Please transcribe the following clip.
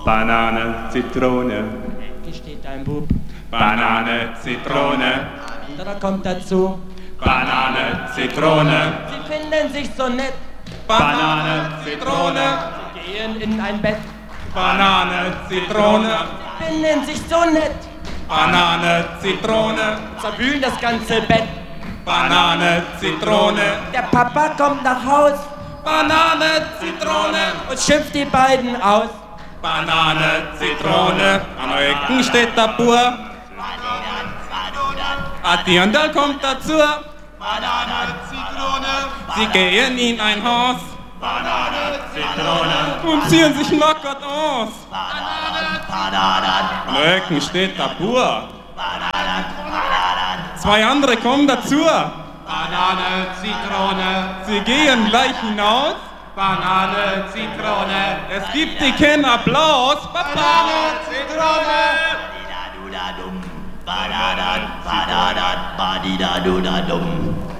Banane, Zitrone. Wie steht dein Bub? Banane, Zitrone. Da kommt dazu. Banane, Zitrone. Sie finden sich so nett. Banane, Zitrone. Sie gehen in ein Bett. Banane, Zitrone. Sie finden sich so nett. Banane, Zitrone. Zerwühlen das ganze Bett. Banane, Zitrone. Der Papa kommt nach Haus Banane, Zitrone. und schimpft die beiden aus. Banane, Zitrone. An der Ecken steht der Bur. Dirndl kommt dazu. Banane, Zitrone. Sie gehen in ein Haus Banane, Zitrone. und ziehen sich nackert aus. Bananen, An der Ecken steht der Bur. Bananen. Zwei andere kommen dazu. Banane, Zitrone. Sie gehen gleich hinaus. Banane, Zitrone. Es gibt die keinen Applaus. Banane, Zitrone. Badida-du-da-dum. Bananen, Bananen, badida-du-da-dum.